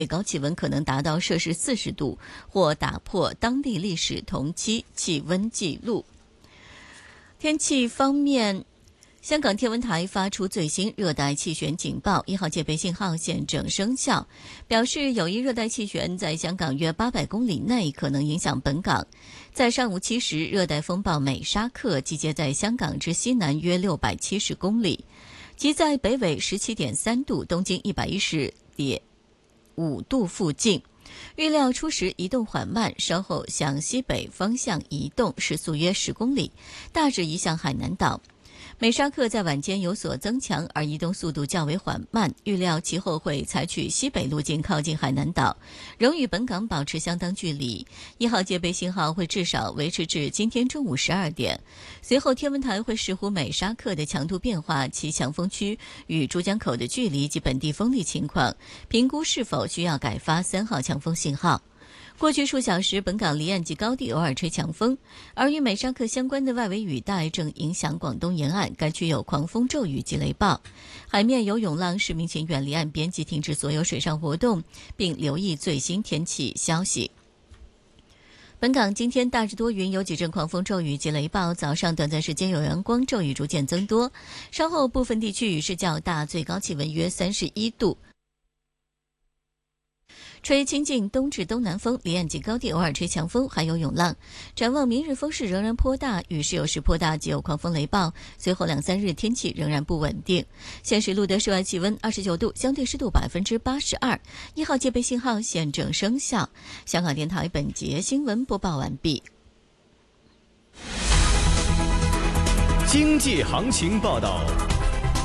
最高气温可能达到摄氏40度，或打破当地历史同期气温纪录。天气方面，香港天文台发出最新热带气旋警报，1号戒备信号现正生效，表示有一热带气旋在香港约800公里内可能影响本港。在上午7时，热带风暴美沙克集结在香港之西南约670公里，即在北纬17.3度、东经110.5度附近。预料初时移动缓慢，稍后向西北方向移动，时速约10公里，大致移向海南岛。美沙克在晚间有所增强，而移动速度较为缓慢，预料其后会采取西北路径靠近海南岛，仍与本港保持相当距离。1号戒备信号会至少维持至今天中午12点。随后天文台会视乎美沙克的强度变化、其强风区与珠江口的距离及本地风力情况，评估是否需要改发3号强风信号。过去数小时，本港离岸及高地偶尔吹强风，而与美沙克相关的外围雨带正影响广东沿岸，该区有狂风骤雨及雷暴，海面有涌浪，市民请远离岸边及停止所有水上活动，并留意最新天气消息。本港今天大致多云，有几阵狂风骤雨及雷暴，早上短暂时间有阳光，骤雨逐渐增多，稍后部分地区雨势较大，最高气温约31度。吹清劲东至东南风，离岸及高地偶尔吹强风，还有涌浪。展望明日风势仍然颇大，雨势有时颇大，及有狂风雷暴。随后2-3日天气仍然不稳定。现时录得室外气温29度，相对湿度82%。1号戒备信号现正生效。香港电台本节新闻播报完毕。 经济行情报道。